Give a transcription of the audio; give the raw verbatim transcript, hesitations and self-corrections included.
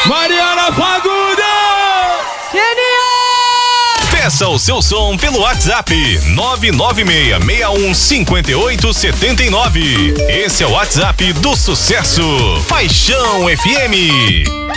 Mariana Fagundes! Genial! Peça o seu som pelo WhatsApp nove nove seis, seis um cinco oito sete nove. Esse é o WhatsApp do Sucesso. Paixão F M.